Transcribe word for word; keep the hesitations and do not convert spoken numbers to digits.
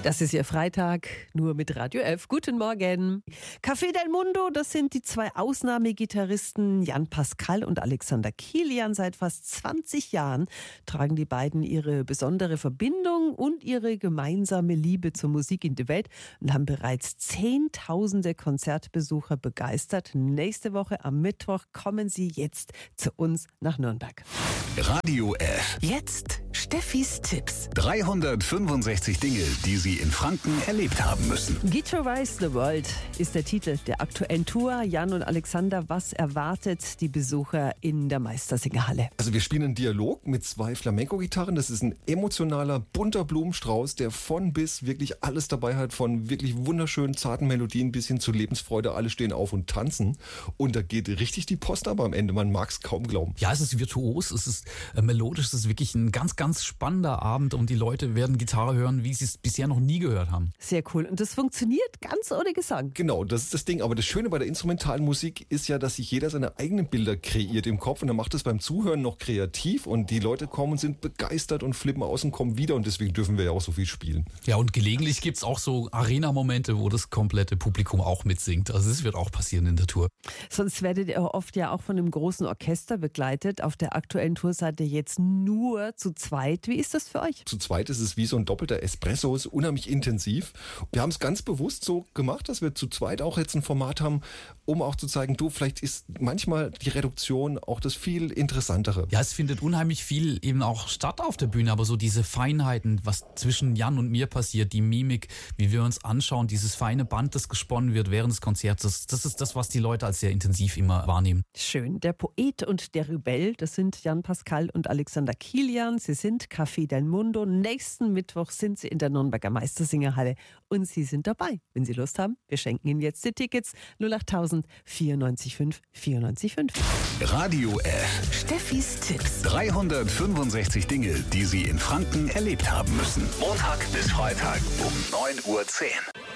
Das ist Ihr Freitag, nur mit Radio elf. Guten Morgen. Café del Mundo, das sind die zwei Ausnahmegitarristen Jan Pascal und Alexander Kilian. Seit fast zwanzig Jahren tragen die beiden ihre besondere Verbindung und ihre gemeinsame Liebe zur Musik in die Welt und haben bereits zehntausende Konzertbesucher begeistert. Nächste Woche am Mittwoch kommen sie jetzt zu uns nach Nürnberg. Radio elf. Jetzt Steffis Tipps. dreihundertfünfundsechzig Dinge, die Sie in Franken erlebt haben müssen. Guitarize the World ist der Titel der aktuellen Tour. Jan und Alexander, was erwartet die Besucher in der Meistersingerhalle? Also wir spielen einen Dialog mit zwei Flamenco-Gitarren. Das ist ein emotionaler, bunter Blumenstrauß, der von bis wirklich alles dabei hat, von wirklich wunderschönen, zarten Melodien bis hin zu Lebensfreude. Alle stehen auf und tanzen. Und da geht richtig die Post ab am Ende. Man mag es kaum glauben. Ja, es ist virtuos, es ist äh, melodisch, es ist wirklich ein ganz, ganz spannender Abend und die Leute werden Gitarre hören, wie sie es bisher noch nie gehört haben. Sehr cool. Und das funktioniert ganz ohne Gesang. Genau, das ist das Ding. Aber das Schöne bei der instrumentalen Musik ist ja, dass sich jeder seine eigenen Bilder kreiert im Kopf und dann macht es beim Zuhören noch kreativ und die Leute kommen und sind begeistert und flippen aus und kommen wieder und deswegen dürfen wir ja auch so viel spielen. Ja, und gelegentlich gibt es auch so Arena-Momente, wo das komplette Publikum auch mitsingt. Also das wird auch passieren in der Tour. Sonst werdet ihr oft ja auch von einem großen Orchester begleitet. Auf der aktuellen Tour seid ihr jetzt nur zu zweit. Wie ist das für euch? Zu zweit ist es wie so ein doppelter Espresso, ist unheimlich intensiv. Wir haben es ganz bewusst so gemacht, dass wir zu zweit auch jetzt ein Format haben, um auch zu zeigen, du, vielleicht ist manchmal die Reduktion auch das viel Interessantere. Ja, es findet unheimlich viel eben auch statt auf der Bühne, aber so diese Feinheiten, was zwischen Jan und mir passiert, die Mimik, wie wir uns anschauen, dieses feine Band, das gesponnen wird während des Konzerts, das, das ist das, was die Leute als sehr intensiv immer wahrnehmen. Schön. Der Poet und der Rebell, das sind Jan Pascal und Alexander Kilian. Sie sind Café del Mundo. Nächsten Mittwoch sind sie in der Nürnberger Meistersingerhalle und Sie sind dabei. Wenn Sie Lust haben, wir schenken Ihnen jetzt die Tickets. null acht tausend vierundneunzig fünf vierundneunzig fünf. Radio elf. Steffis Tipps. dreihundertfünfundsechzig Dinge, die Sie in Franken erlebt haben müssen. Montag bis Freitag um neun Uhr zehn.